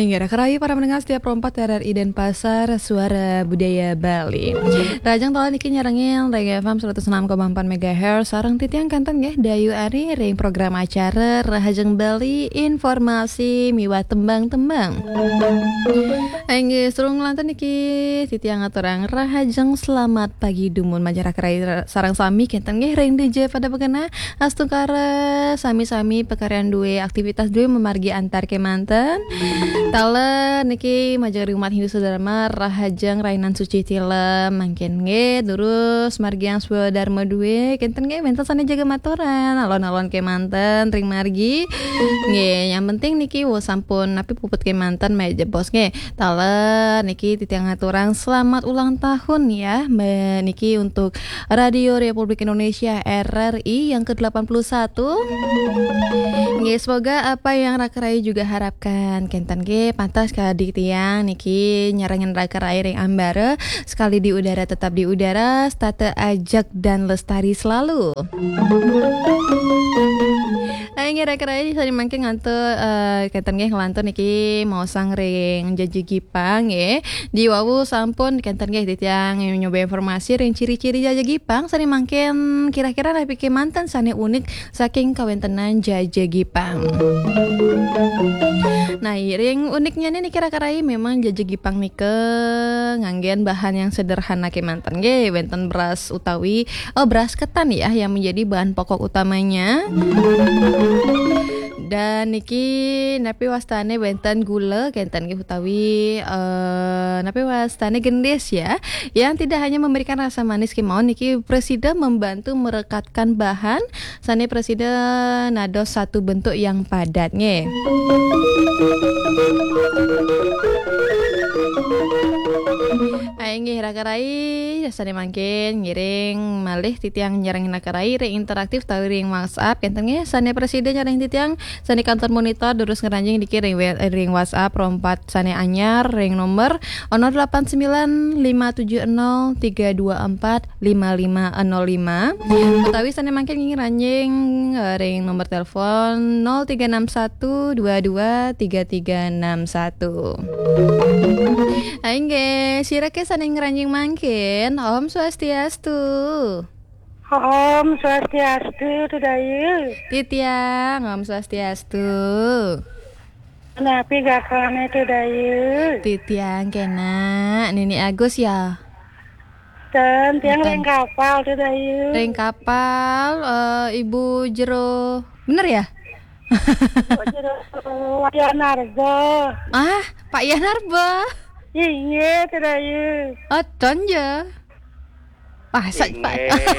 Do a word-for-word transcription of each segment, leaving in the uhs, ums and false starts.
Aingga Rakai para mendengar setiap rompat R R I Denpasar Suara Budaya Bali. Rajang tolong niki nyarengin Rega F M seratus enam koma empat megahertz sareng titiang kanten nggih Dayu Ari ring program acara Rahajeng Bali informasi miwah tembang-tembang. Aingga surung lanten niki titiang aturang Rahajeng selamat pagi dumun masyarakat Rai sareng sami kinten nggih ring D J pada pegana astungkara sami-sami pekaryan duwe aktivitas duwe memargi antar kemanten. Tala niki majari umat Hindu Sudharma Rahajeng Rainan Suci Tilem mangkin nge terus margiang Swadharma duwe kenten nge benten sane jaga maturan alon-alon kemanten ring margi nge yang penting niki wo sampun napi puput kemanten meja bos nge tala niki titiang aturang selamat ulang tahun ya me, niki untuk Radio Republik Indonesia R R I yang ke delapan puluh satu nge semoga apa yang Rakarai juga harapkan kenten ge pantas kadik tiang niki nyarangin Rakarai ring ambara sekali di udara tetap di udara state ajak dan lestari selalu. Aing Rakarai sari mangke ngante uh, kenten ge ngelantur niki mau sang ring janji Gipang ye di wawu sampun kenten ge tiang nyoba informasi ring ciri-ciri jaja Gipang sari mangken kira-kira napi ke mantan sane unik saking kawentenan jaja Gipang. Nah, ring uniknya nih kira-kira memang jaja Gipang nike nganggen bahan yang sederhana kemanten ge wenten beras utawi oh beras ketan ya yang menjadi bahan pokok utamanya. Dan niki napi wastane wenten gula kenten ge utawi uh, napi wastane gendis ya yang tidak hanya memberikan rasa manis kemauan niki presiden membantu merekatkan bahan sane presiden nados satu bentuk yang padatnya. Aing Rakarai dasane mangkin ngiring malih titiang nyareng Rakarai ring interaktif tahu ring WhatsApp kenten ge sane presiden nyareng titiang sane kantor monitor terus ngeranjing dikiring ring WhatsApp rompat sane anyar ring nomor nol delapan sembilan lima tujuh nol tiga dua empat lima lima nol lima utawi sane mangkin ngiranjing ring nomor telepon nol tiga enam satu dua dua tiga tiga enam satu. Aing ge sirake sane ngeranjing mangkin Om Swastiastu. Om Swastiastu Dayu. Titiang Om Swastiastu. Napi gakane tu Dayu. Titiang kena Nini Agus ya. Dan tiang ring kapal tu Dayu. Ring kapal uh, Ibu Jero. Bener ya? Oh, Jero Yanarba. Ah, Pak Yanarba. Iya tu Dayu. Oh, tonja. Wah, Pak.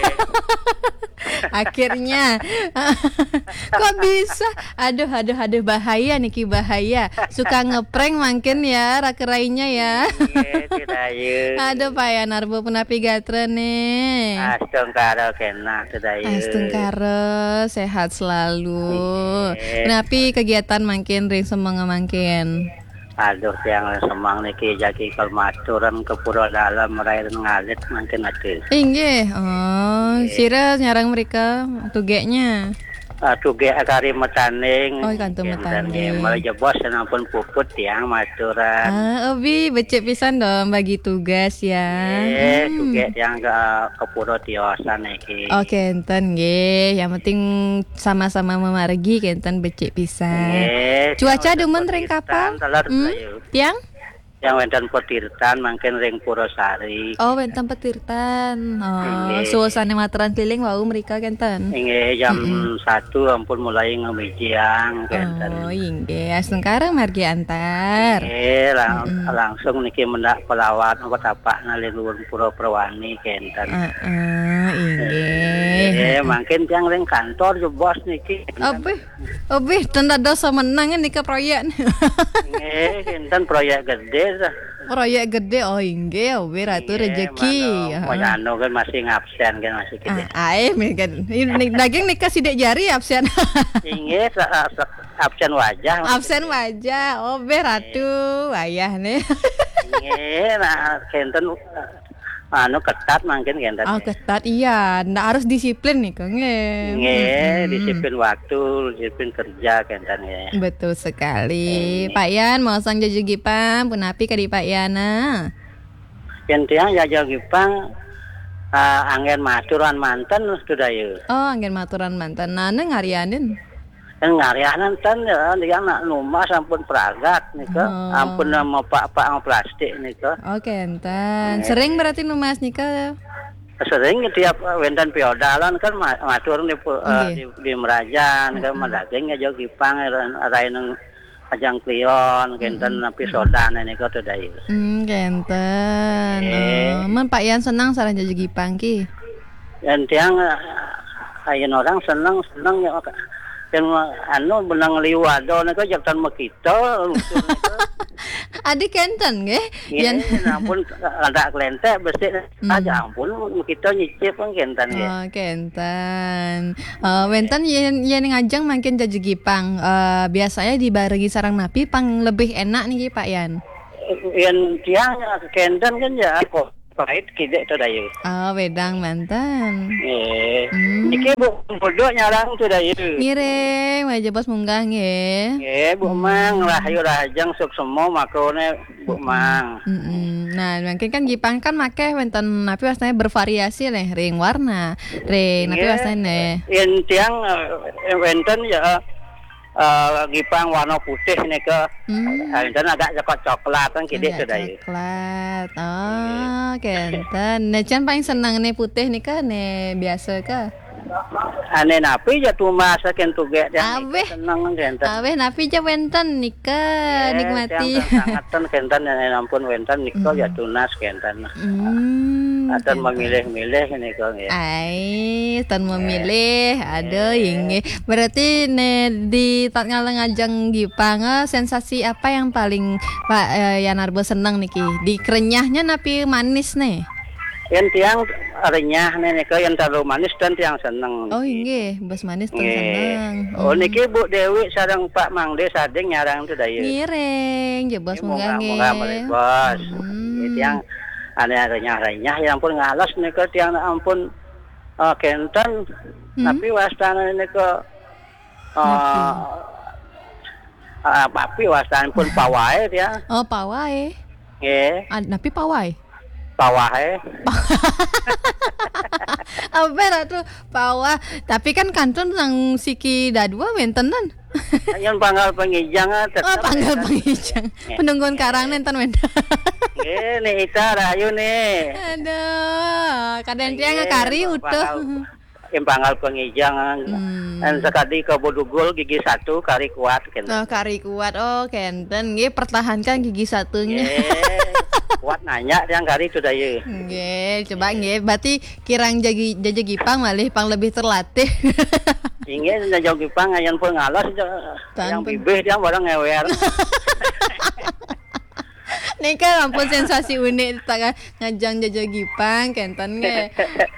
Akhirnya kok bisa? Aduh, aduh, aduh bahaya niki bahaya. Suka ngeprank mungkin ya rakerainya ya. Iya, Dayu. Aduh, Pak Yanarbo penapi gatre nih. Astungkara kena Dayu. Astungkara sehat selalu. Penapi kegiatan mungkin ring semanga mungkin. Aduh yang semang niki jaki kalmaturan ke pura dalam rair ngalit mungkin atuh. Inggih. Oh, sira nyarang mereka tugeknya. Atuh ge akari metaning. Oh, kantu metaning. Malah jebos sampun puput yang maturan. Ah, Obi becek pisan dong bagi tugas ya. Eh, hmm. Tugas yang ke ke pura tiosan niki. Oke, enten nggih. Yang penting sama-sama memargi kenten becek pisan. Eh, cuaca demen ring kapal. Hmm? Tiang? Yang wenten petirtan mungkin ring Purosari. Oh, wenten petirtan. Oh, suasana materan keliling wau mereka kenten. Inge jam mm-hmm. satu ampun mulai ngemijiang kenten. Oh, inge astungkara margi antar. Eh, lang- mm-hmm. langsung niki mendak pelawat apa tapak nalilun Pura Perwani kenten. Heeh, uh, uh, inge. Eh, mungkin yang ring kantor jo bos niki. Obi, obi tanda dosa menang nih ke proyek. Eh, kenten proyek gede. Proyek gede oh inge obi ratu rezeki. Pokoknya anu kan masih ngabsen kan masih gede. Ah, ae kan. Daging nikah sidik jari absen. Inge absen wajah. Absen wajah. Oh be ratu wayah nih. Inge nah kenten anu ketat mungkin kenten. Oh, ketat iya, ndak harus disiplin nih Kang. Nggih. Nggih, Mm-mm. disiplin waktu, disiplin kerja kenten ya. Betul sekali. Pak Yan mau sang jajugipang punapi ka di Pak Yana. Yen tiang jajal gipang uh, angin maturan manten sudah ya. Oh, anggen maturan manten. Nana ngarianin. Yang ngarianan tan ya dia nak numah sampun peragat nika. Oh. Ampun mau pak-pak sama plastik nika. Oke, enten. Sering berarti numas nikah. Sering tiap wenten piodalan kan ma- matur di, uh, Nggih. di, di Merajan kan madaging aja gipang rai nang ajang klion kenten napi sodan nika teh dai. Hmm, kenten. Eh. Oh, men Pak Yan senang sareng jajugipang ki. Yang tiang ayeuna orang seneng seneng ya yang anu benang liwado nika jak tan makita lucu nika. Adik kenten nggih. Yen Yan. ampun ada klente besi Hmm. aja ampun makita nyicip kan kentan ya. Oh, kenten. Uh, wenten yen yen ngajeng makin jajugipang. Uh, biasanya dibarengi sarang napi pang lebih enak nih Pak Yan. Yang tiang kentan kan ya kok pahit kide tu dayu. Oh, wedang mantan. Eh, Hmm. niki bu bodoh nyarang tu dayu. Ngiring, wajah bos munggah nggih. Eh, bu mang rahayu rahajang suk semua makone bu mang. Mm-mm. Nah, mungkin kan Jepang kan make wenten napi warnanya bervariasi nih, ring warna, ring napi warnanya. Yang tiang eh, wenten ya eh, gipang warna putih nika. Hmm. Wenten agak coklat coklat kan kide tu Agak dayu. coklat. Oh, kenten. Nah, Chan paling senang nih putih nih kan, nih biasa kah? Ane napi ja tumas ken tuge dia Abeh. seneng kenten. Aweh napi ja wenten nika nikmati. Sangat kenten yang ampun wenten niko ya tunas kenten. Hmm. Akan memilih-milih niko ya. Ai, tan memilih, ada ini. Berarti ne di tatkala ngajeng Gipang, eh, sensasi apa yang paling Pak eh, Yanarbo senang niki? Di krenyahnya napi manis nih. Yang tiang renyah nih niko yang terlalu manis dan tiang seneng. Oh iya, bos manis tuh Nggih. seneng. Oh niki Bu Dewi sareng Pak Mangde sadeng nyarang tu daya. Ngiring, je bos munggah nge. Moga moga bos. Hmm. Itu yang ane renyah-renyah yang ampun ngalas niko tiang ampun uh, kenten Hmm. tapi wastana niko uh, uh, papi wastana pun pawai dia. Oh pawai, Nggih, ah, napi pawai. pawai. Apa tuh pawai? Tapi kan kanton nang siki dadua wentenan. Yang panggal pengijang Oh, tetap. panggal pengijang. Penungguan karang nenten wenten. Nggih, nih ita rayu nih. Aduh, kadang dia ngakari utuh. Yang panggal pengijang. Hmm. Dan sekali ke Bodugul gigi satu kari kuat kan. Oh, kari kuat. Oh, kenten. Nggih, pertahankan gigi satunya. Kuat nanya dia kari itu daya. Nggih, coba nggih. Berarti kirang jagi jaja gipang malih pang lebih terlatih. Ingin jauh gipang yang pun ngalas yang Tanpa- bibih dia barang ngewer. Nih kan ampun sensasi unik tak ngajang jaja gipang kenten nge.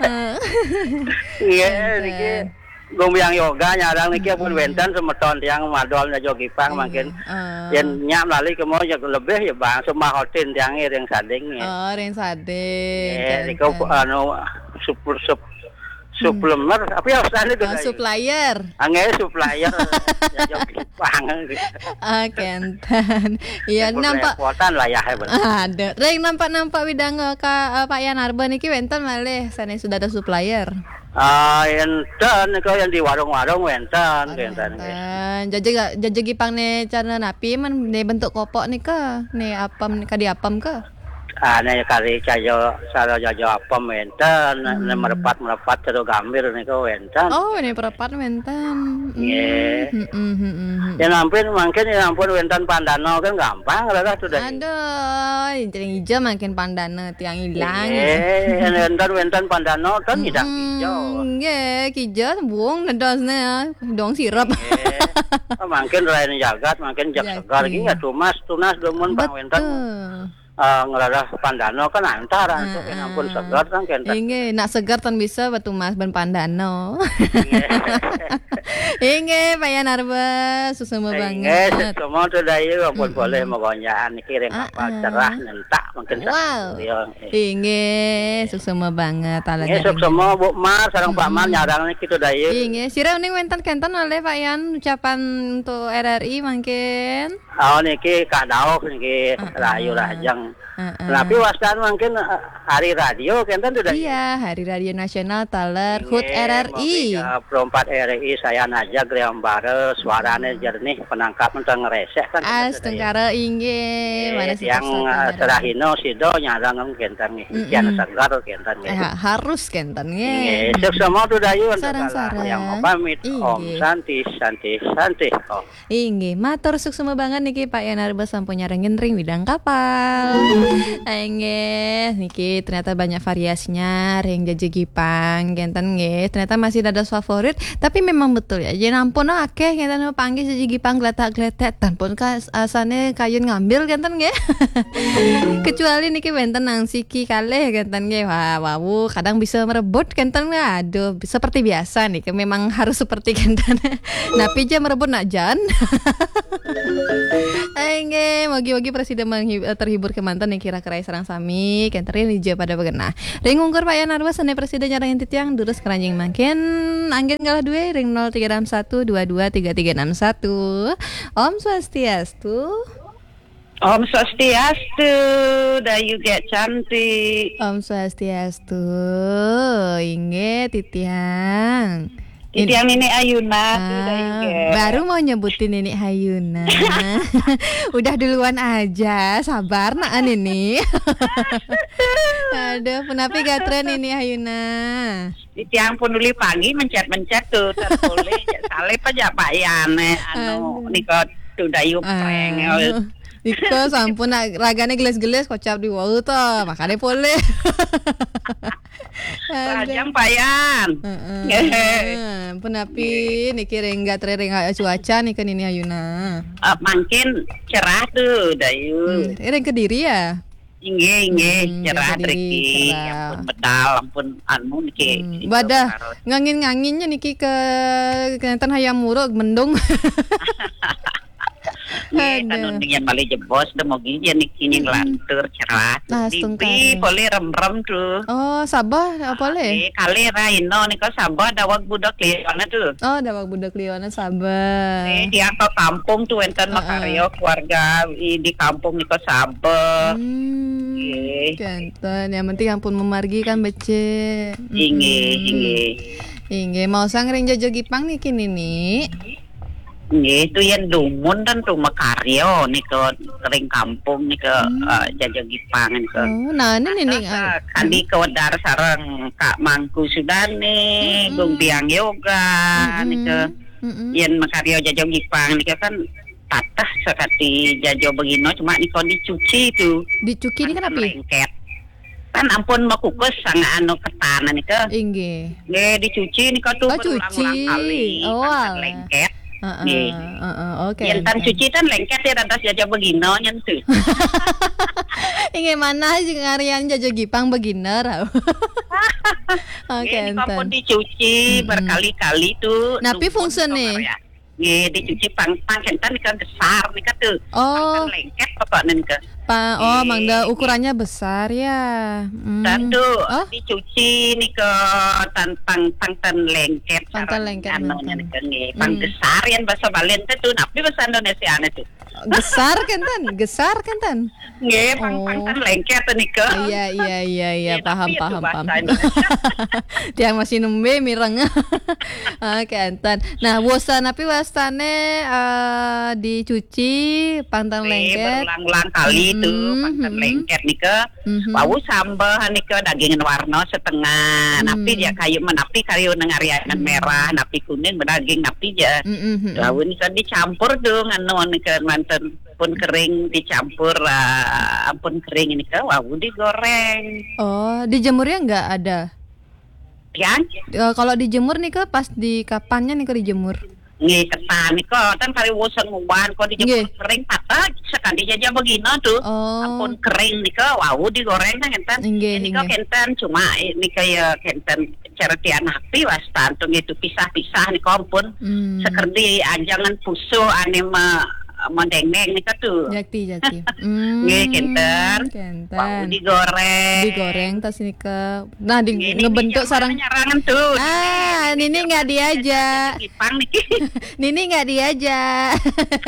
Iya, Kenten. niki gombyang yoga nyarang niki pun wenten semeton tiang madol jauh gipang makin. Eh, Yang nyam lali ke mau jak lebih ya bang semua hotin tiang yang sading ya. Oh, ring sading. Eh, niko anu super sup suplemer apa ya ustaz itu? Oh, supplier. Angge supplier jauh gipang. Ah, kenten. Iya, nampak Kuatan lah ya hebat. ada. Ring nampak-nampak widang eh, ka eh, Pak Yanarba niki wenten malih sana sudah ada supplier. Ah, enten niko yang di warung-warung wenten wenten. Wenten. Jaja jaja gipang ne cara napi man ne bentuk kopok nih ke? Ne apam ka di apam ke? Ah, nih kali cajo saro jajo apa wenten, hmm. merepat merepat terus gambir niko wenten. Oh, ini perapat wenten. Nggih. Hmm, hmm, hmm, hmm, hmm. Ya ampun mungkin ya ampun wenten pandano kan gampang lah sudah. Aduh, yang hijau makin pandana tiang hilang. Eh, wenten wenten pandano kan tidak hijau. Nggih, hijau buang nedosnya dong sirap. Eh, makin lain jagat, makin jak Jagat. segar gini ya tumas tunas demun bang wenten. Betul. Uh, ngeladah pandano kan antara Ah, itu kan ah. ampun segar kan kenten. Inge, nak segar tan bisa batu mas ban pandano. Nggih. Inge Pak Yanarba, susuma Inge banget. semua tuh dayu ampun boleh mogonyaan iki rek Ah, kapal ah. cerah nentak mungkin Wow. Iya. Inge susuma banget Inge sok semua Bu Mar sareng Pak Mar nyarang niki tuh dayu. Inge sira uning wenten kenten oleh Pak Yan ucapan untuk R R I mungkin. Oh niki Kak Daok niki Ah, rayu ah. rajang. Heeh. Tapi wastan mungkin eh, hari radio kenten tuh dayu. Iya, Hari Radio Nasional Taler H U T R R I. Perempat R R I saya naja Griam Bare suaranya jernih penangkap mentang ngeresek kan. Astengkara Inge, mana sih yang terahino sido nyarang kenten nih. Kian segar kenten Eh, nih. harus kenten Nggih, nge. sok semua tuh dayu untuk Sarang-sarang. yang pamit Om Inggih. Santi Santi Santi. Oh. Inge, matur sukses banget niki Pak Yanarba sampun nyarengin ring bidang kapal. Inge, niki ternyata banyak variasinya ring jaje gipang, genten nge. Ternyata masih ada favorit, tapi memang betul ya. Jadi ampun akeh genten panggil jaje gipang gletak-gletek tanpun kas asane kayun ngambil genten nge. Kecuali niki benten nang siki kalih genten nge. Wah, wow, kadang bisa merebut genten nge. Aduh, seperti biasa nih, memang harus seperti genten. Napi aja merebut nak jan. Enge, mogi-mogi presiden menghib- terhibur ke mantan yang kira kerai serang sami, kenterin hijau pada begenah. Ring ungkur Pak Yanarwa sene presiden nyarangin titiang durus keranjing makin angin ngalah dua ring nol tiga enam satu dua dua tiga tiga enam satu. Om Swastiastu. Om Swastiastu, dayu get cantik. Om Swastiastu. Inge titiang. Itu yang ini Ayuna, tuh dayu Ah, get. baru mau nyebutin Nenek Hayuna. Udah duluan aja, sabar naan ini. Aduh, penapi gatren ini Hayuna. Itu yang penduli pagi mencet-mencet tuh, terboleh salep aja Pak Yan, anu Aduh. niko tuh dayu preng. Aduh, Iko sampun nak ragane geles-geles kocap di wau toh, makanya boleh. Rajang Pak Yan. Heeh. Penapi niki rengga tre rengga cuaca nih kan ini Hayuna. Uh, makin cerah tuh dayu. Hmm, reng Kediri ya? Inge inge Hmm, cerah jadi triki, cerah. ampun bedal, ampun anu niki. Hmm, itu Wadah, harus. ngangin-nganginnya niki ke kenatan hayam murug mendung. Nge, kan Aduh. undingnya balik jebos, demogi dia niki nying lantur cerah. Langsung Di kare. boleh rem-rem tuh. Oh, Sabah apa le? Di kali raino niko sabah dawag budak liana tuh. Oh, dawag budak liwana Sabah. Eh, dia ke kampung tuh enten Ah, ah. makaryo keluarga i- di kampung niko sabah. Hmm, Nggih. Kenten, yang penting ampun memargi kan bece. Inge Hmm. inge. Inge mau sang ring jajo gipang nih kini nih. Nggih, itu yang dumun dan tuh makaryo niko kering kampung niko uh, jaja gipang niko. Oh, nah ini nih. Asa kali kewedar sareng Kak Mangku Sudane, Gung Biang Yoga niko. Yen makaryo jaja gipang niko kan tatah sekati jajo begino cuma niko dicuci tuh. Dicuci ini kenapa? Lengket. Kan ampun makukus sang anu ketanan niko. Inge. Nggih dicuci niko tuh Oh, berulang-ulang cuci. kali. Oh, Kan alah. lengket. Heeh. Nggih. Heeh, oke. Yen tan cuci tan lengket ya atas jaja begino nyentuh. Inge mana sih ngarian jajo gipang beginner. Oke, Nggih, niko pun enten. dicuci Mm-mm. berkali-kali tuh. Napi Numpun fungsi niko nih? karya. Nggih, dicuci pang-pang kentan nika besar nika tuh. Oh. Pang lengket pokoknya nika. Pa, oh, Nggih. mangda ukurannya besar ya. Hmm. Dan tuh Oh, dicuci nika tan pang pang tan lengket. Pang tan sareng lengket, anunya nonton. nika nggih. Pang Hmm. besar yang bahasa Balen teh tuh napi bahasa Indonesia tuh. besar kan tan? Gesar kan tan? Nggih, pang pang Oh. tan lengket tuh nika. Iya, iya, iya, iya, Nggih, paham, napi itu paham, bahasa paham. Indonesia. Dia masih nembe mireng. Oke, enten. Nah, wosan tapi wasane eh, dicuci pantang Nggih, lengket. berulang-ulang kali tuh Mhm, pang tan mhm. lengket nika. Mhm. Wau sambal nika daging warna setengah. Hmm. Napi dia kayu menapi kayu nengarianan merah, napi kuning berdaging napi ja. Mhm, mhm. Daun nika dicampur tuh nganu nika manten pun kering dicampur lah, ampun kering ini ke wau digoreng. Oh, dijemurnya nggak ada. Yang Eh, kalau dijemur nih ke pas di kapannya nih ke dijemur? nggih ketan nika kan kali wosen nguban kok dijemur Nggih. kering patah sekali jaja begina tuh. Oh. Ampun kering nika wau digoreng kan kenten. Nggih, Nika nggih. kenten cuma nika ya kenten cerita napi wastan tung itu pisah-pisah ni kompun Hmm. sekerdi ajangan puso ane ma mendengeng ni katu. Jakti jakti. Hmm. Nggih kenter. Kenter. Bau digoreng. Digoreng tas ini ke. Nah, di, Ini ngebentuk sarang. nyarangan tuh. Ah, Nini nggak diajak. Ipang nih. Nini nggak diajak.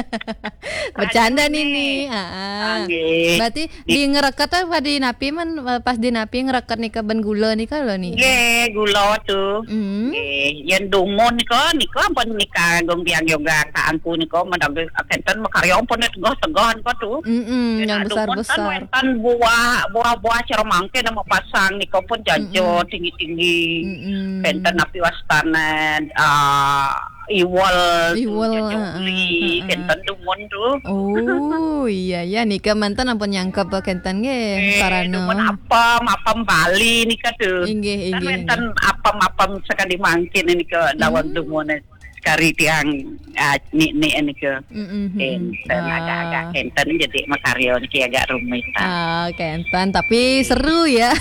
Bercanda Aduh, Nini. nih. Ah. Nggih. Berarti di ngereket apa di napi man pas di napi ngereket nih ke ben gula nih kalau nih. Nggih, gula tuh. Hmm. Nggih, yen dumun niko niko ampun nikah gong biang yoga ka ampu niko madag kenten makaryo ampun tegoh-tegohan ko tuh. Mm-mm, yang Yen dumun besar-besar. Kan buah buah-buah ceromangke nama pasang niko pun jajo tinggi-tinggi. Mm-mm. Kenten api wastana ah iwal Iwal, jajo ah, ah, beli ah, ah. kenten dumun tuh. Oh iya ya nika mantan ampun nyangkep kentan ge Eh, sarana. dumun apam, apam Bali nika tuh. Inggih Kan inggih. wenten apam-apam sekali mangkin ini ke dawat dumun sekali tiang ah, ni ni ini ke Mm-mm. kenten Ah. agak-agak kenten jadi makaryo niki agak rumit. Ah, kentan tapi seru ya.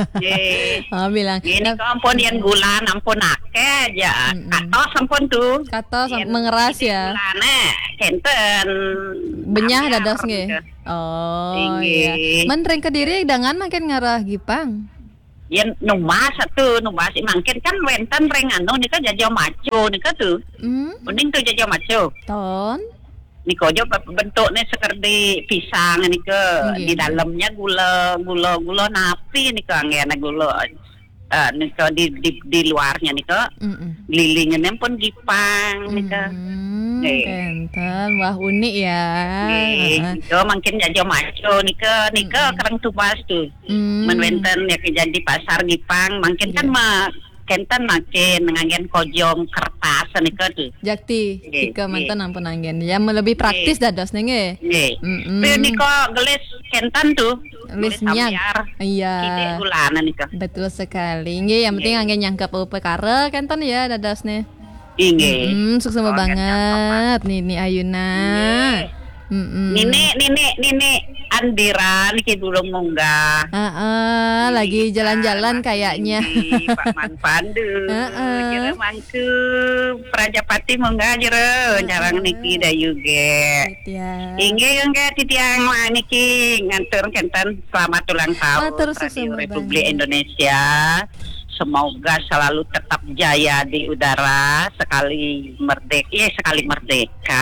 Ye. Oh bilang Ini kok ampun yen gula ampun akeh ya. Mm-mm. Katos ampun tuh. kata sam- Yen mengeras ini ya. Gulane kenten Benyah ambiar dados nge. gitu. Oh Inggih. iya. Men reng Kediri dangan makin ngarah Gipang. Yen numas satu numas mangkin kan wenten reng anu nika jajo maco nika tuh. Hmm, Mending tuh jajo maco. ton. Niko jo bentuknya seperti pisang nika Nggih. di dalamnya gula gula gula napi nika ngene gula eh nika di, di di luarnya nika Mm-mm. lilingnya pun gipang nika. Hmm, Nggih. kentan wah unik ya. Nggih, jo mungkin jajo maco nika nika kerang tupas tuh. Hmm. Men wenten ya jadi pasar gipang mungkin kan Iya. mah kenten makin ngangen kojong kertas nika tuh. Jakti, Nggih, jika nggih. mantan ampun angin. Ya lebih praktis dados nenge. Nggih. Mm-mm. Tapi nika gelis kenten tuh. Gelis minyak. Iya. Kide gulana nika. Betul sekali. Nggih, yang penting angin nyangkep upekara kanton ya dadasne. Inggih. Hmm, sukses Oh, banget. Nini Ayuna. Mm-mm. Nini nini nini Andira niki belum munggah. Ah, ah, lagi jalan-jalan kayaknya. Tinggi, Pak Man Pandu. Heeh. Jere mangku Prajapati munggah jere jarang niki dayu ge. Ya. Inggih enggak titiang mah niki ngantur kenten selamat ulang tahun Matur Radio susun Republik banget. Indonesia. Semoga selalu tetap jaya di udara sekali merdeka, ya sekali merdeka,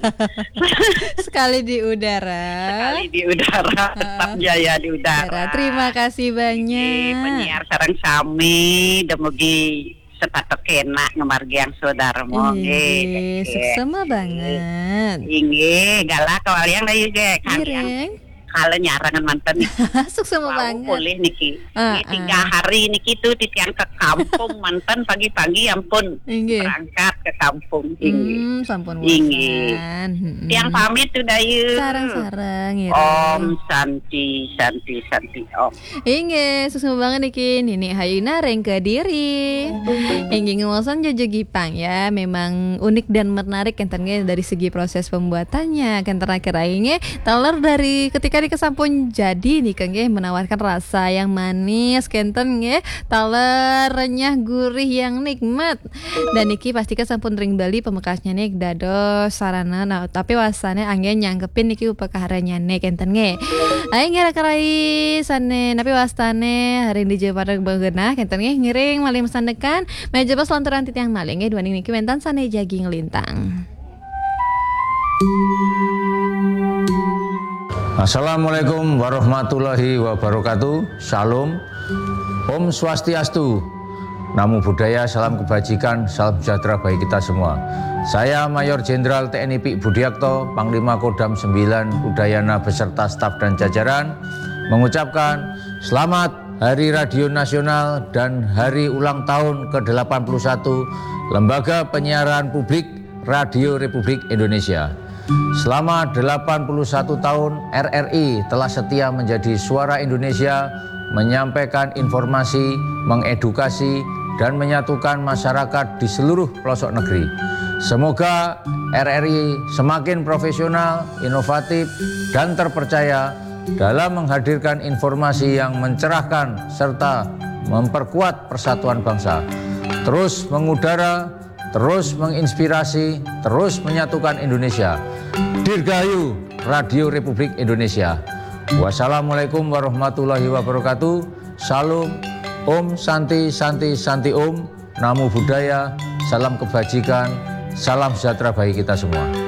Sekali di udara. sekali di udara tetap jaya di udara. Terima kasih Nggih, banyak. penyiar sareng sami demugi setato kena ngemargiang saudara mo Ih, suksema banget. Inggih, galak kawaliang da ge kalian Ireng. kalau nyarangan mantan nih Suksema mau banget. boleh niki. Ah, Ini tiga hari niki tuh titian ke kampung mantan pagi-pagi ampun Inggih. berangkat ke kampung Inggih. Hmm, sampun Inggih. wasan. Hmm. Tiang pamit tuh dayu. Sarang-sarang ya. Om Santi Santi Santi Om. Inge, susu banget Niki. Nini Hayuna reng Kediri. Ingin ngosan Jojo Gipang ya, memang unik dan menarik kentennya dari segi proses pembuatannya. Kan terakhir akhirnya teler dari ketika dikesampun jadi nih kenge menawarkan rasa yang manis kenten nge, teler renyah gurih yang nikmat. Dan Niki pasti kesampun ring Bali pemekasnya nih dados sarana nah, tapi wasane angin nyangkepin Niki upakaharanya nih kenten nge. Ayo ngira kerai sane napi wastane hari di Jawa Barat begenah kenten nge ngiring maling mesandekan meja bos lontaran titiang maling nge dua Niki mentan sane jaging lintang. Assalamualaikum warahmatullahi wabarakatuh. Shalom, Om Swastiastu, Namo Buddhaya, salam kebajikan, salam sejahtera bagi kita semua. Saya Mayor Jenderal T N I P I Budiakto, Panglima Kodam sembilan Udayana beserta staf dan jajaran mengucapkan selamat Hari Radio Nasional dan Hari Ulang Tahun ke delapan puluh satu Lembaga Penyiaran Publik Radio Republik Indonesia. Selama delapan puluh satu tahun R R I telah setia menjadi suara Indonesia, menyampaikan informasi, mengedukasi, dan menyatukan masyarakat di seluruh pelosok negeri. Semoga R R I semakin profesional, inovatif, dan terpercaya dalam menghadirkan informasi yang mencerahkan serta memperkuat persatuan bangsa, terus mengudara, terus menginspirasi, terus menyatukan Indonesia. Dirgahayu Radio Republik Indonesia. Wassalamualaikum warahmatullahi wabarakatuh. Salam, Om Santi Santi Santi Om. Namo Buddhaya, salam kebajikan, salam sejahtera bagi kita semua.